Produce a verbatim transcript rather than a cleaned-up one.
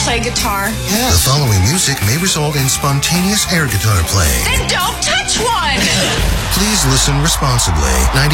play guitar? Yeah. The following music may result in spontaneous air guitar playing. Then don't touch one! Please listen responsibly. ninety